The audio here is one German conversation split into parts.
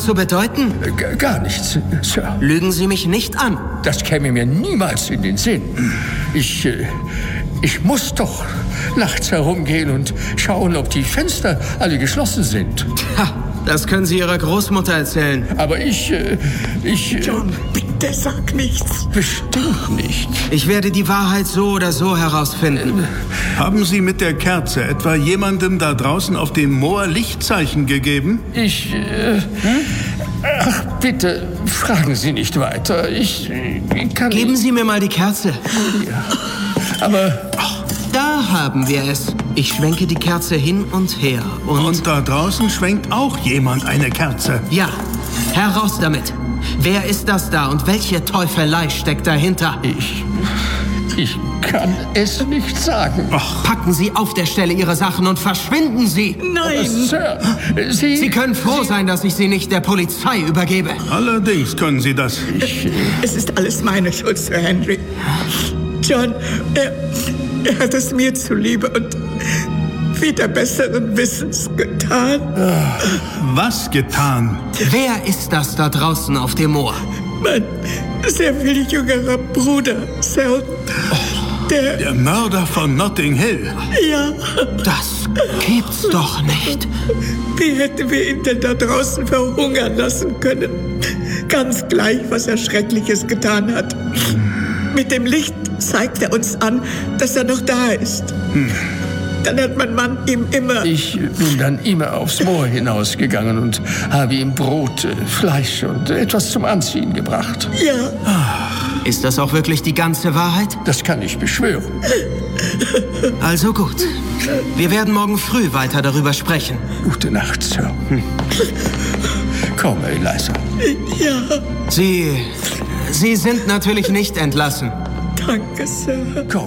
das zu bedeuten? Gar nichts, Sir. Lügen Sie mich nicht an. Das käme mir niemals in den Sinn. Ich muss doch nachts herumgehen und schauen, ob die Fenster alle geschlossen sind. Ha, das können Sie Ihrer Großmutter erzählen. Aber John, bitte sag nichts. Bestimmt nicht. Ich werde die Wahrheit so oder so herausfinden. Haben Sie mit der Kerze etwa jemandem da draußen auf dem Moor Lichtzeichen gegeben? Ach, bitte, fragen Sie nicht weiter. Ich kann... Geben Sie mir mal die Kerze. Ja. Aber... Da haben wir es. Ich schwenke die Kerze hin und her Und da draußen schwenkt auch jemand eine Kerze. Ja, heraus damit. Wer ist das da und welche Teufelei steckt dahinter? Ich kann es nicht sagen. Packen Sie auf der Stelle Ihre Sachen und verschwinden Sie. Nein. Sir, Sie können froh sein, dass ich Sie nicht der Polizei übergebe. Allerdings können Sie das. Es ist alles meine Schuld, Sir Henry. John, er hat es mir zuliebe und wieder besseren Wissens getan. Was getan? Wer ist das da draußen auf dem Moor? Mein sehr viel jüngerer Bruder, Selden. Der Mörder von Notting Hill. Ja, Das gibt's doch nicht. wie hätten wir ihn denn da draußen verhungern lassen können? Ganz gleich, was er Schreckliches getan hat. Mit dem Licht zeigt er uns an, dass er noch da ist. Dann hat mein Mann ihm immer... Ich bin dann immer aufs Moor hinausgegangen und habe ihm Brot, Fleisch und etwas zum Anziehen gebracht. Ja, Ist das auch wirklich die ganze Wahrheit? Das kann ich beschwören. Also gut. Wir werden morgen früh weiter darüber sprechen. Gute Nacht, Sir. Komm, Eliza. ja, Sie sind natürlich nicht entlassen. danke, Sir. Komm.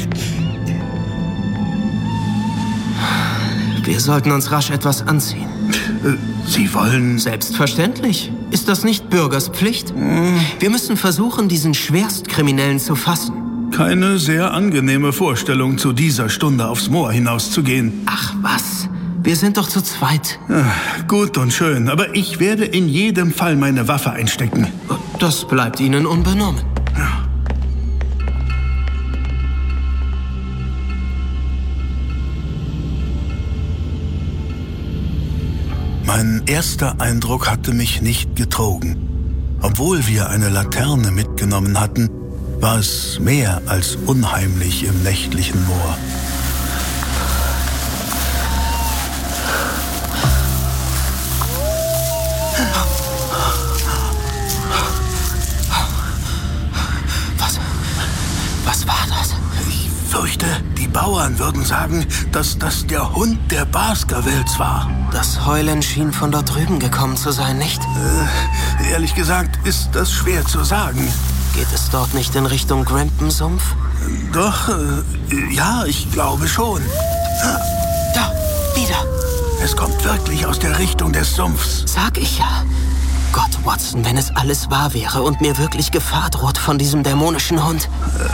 Wir sollten uns rasch etwas anziehen. Sie wollen... Selbstverständlich. Ist das nicht Bürgers Pflicht? Wir müssen versuchen, diesen Schwerstkriminellen zu fassen. Keine sehr angenehme Vorstellung, zu dieser Stunde aufs Moor hinauszugehen. Ach was, wir sind doch zu zweit. Gut und schön, aber ich werde in jedem Fall meine Waffe einstecken. Das bleibt Ihnen unbenommen. Mein erster Eindruck hatte mich nicht getrogen. Obwohl wir eine Laterne mitgenommen hatten, war es mehr als unheimlich im nächtlichen Moor. Was war das? Ich fürchte, die Bauern würden sagen, dass das der Hund der Baskervilles war. Das Heulen schien von dort drüben gekommen zu sein, nicht? Ehrlich gesagt ist das schwer zu sagen. Geht es dort nicht in Richtung Grimpen-Sumpf? Doch, ja, ich glaube schon. Da, wieder. Es kommt wirklich aus der Richtung des Sumpfs. Sag ich ja. Gott, Watson, wenn es alles wahr wäre und mir wirklich Gefahr droht von diesem dämonischen Hund.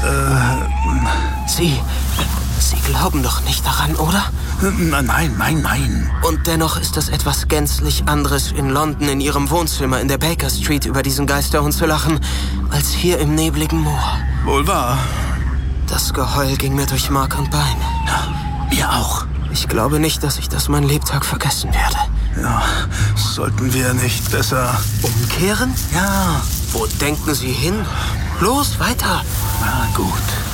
Sie glauben doch nicht daran, oder? Nein. Und dennoch ist es etwas gänzlich anderes, in London in Ihrem Wohnzimmer in der Baker Street über diesen Geisterhund zu lachen, als hier im nebligen Moor. Wohl wahr. Das Geheul ging mir durch Mark und Bein. Ja, mir auch. Ich glaube nicht, dass ich das mein Lebtag vergessen werde. Ja, sollten wir nicht besser... Umkehren? Ja, Wo denken Sie hin? Los, weiter. na gut.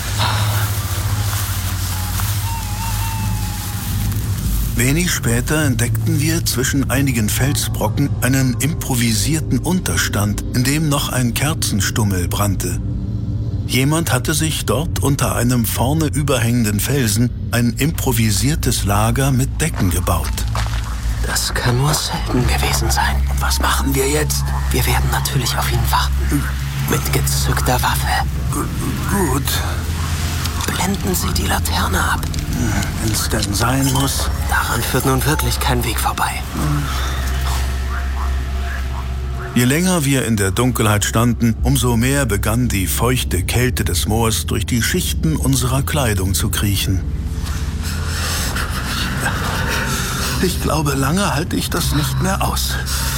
Wenig später entdeckten wir zwischen einigen Felsbrocken einen improvisierten Unterstand, in dem noch ein Kerzenstummel brannte. Jemand hatte sich dort unter einem vorne überhängenden Felsen ein improvisiertes Lager mit Decken gebaut. Das kann nur Selden gewesen sein. Und was machen wir jetzt? Wir werden natürlich auf ihn warten. Mit gezückter Waffe. Gut, Blenden Sie die Laterne ab. wenn es denn sein muss. Daran führt nun wirklich kein Weg vorbei. Je länger wir in der Dunkelheit standen, umso mehr begann die feuchte Kälte des Moors durch die Schichten unserer Kleidung zu kriechen. Ich glaube, lange halte ich das nicht mehr aus.